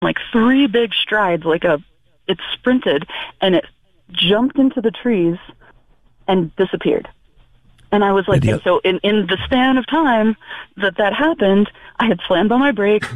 like 3 big strides, it sprinted, and it jumped into the trees and disappeared. And I was like, and so in the span of time that happened, I had slammed on my brakes.